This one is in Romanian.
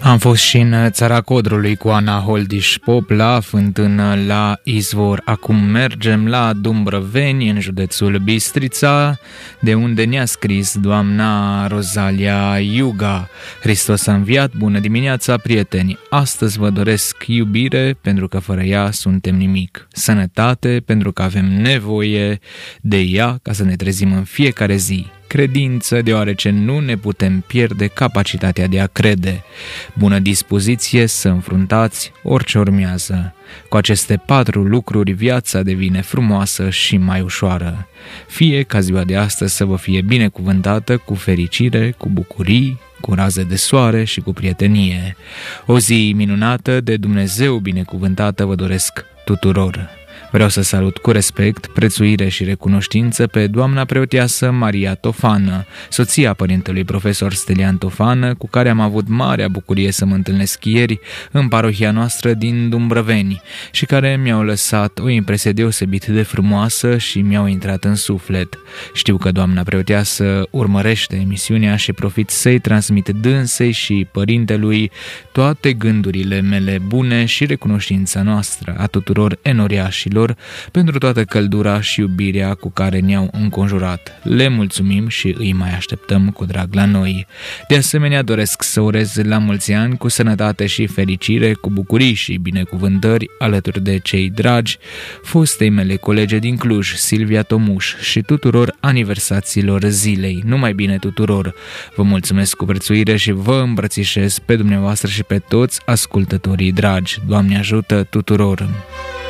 Am fost și în Țara Codrului cu Ana Holdiș-Pop la fântână la izvor. Acum mergem la Dumbrăveni, în județul Bistrița, de unde ne-a scris doamna Rozalia Iuga. Hristos a înviat, bună dimineața, prieteni! Astăzi vă doresc iubire, pentru că fără ea suntem nimic. Sănătate, pentru că avem nevoie de ea ca să ne trezim în fiecare zi. Credință, deoarece nu ne putem pierde capacitatea de a crede. Bună dispoziție să înfruntați orice urmează. Cu aceste 4 lucruri, viața devine frumoasă și mai ușoară. Fie ca ziua de astăzi să vă fie binecuvântată cu fericire, cu bucurii, cu raze de soare și cu prietenie. O zi minunată de Dumnezeu binecuvântată vă doresc tuturor. Vreau să salut cu respect, prețuire și recunoștință pe doamna preoteasă Maria Tofană, soția părintelui profesor Stelian Tofană, cu care am avut marea bucurie să mă întâlnesc ieri în parohia noastră din Dumbrăveni și care mi-au lăsat o impresie deosebit de frumoasă și mi-au intrat în suflet. Știu că doamna preoteasă urmărește emisiunea și profit să-i transmit dânsei și părintelui toate gândurile mele bune și recunoștința noastră a tuturor enoriașilor pentru toată căldura și iubirea cu care ne-au înconjurat. Le mulțumim și îi mai așteptăm cu drag la noi. De asemenea, doresc să urez la mulți ani cu sănătate și fericire, cu bucurii și binecuvântări alături de cei dragi, fostei mele colege din Cluj, Silvia Tomuș, și tuturor aniversațiilor zilei. Numai bine tuturor! Vă mulțumesc cu prețuire și vă îmbrățișez pe dumneavoastră și pe toți ascultătorii dragi. Doamne ajută tuturor!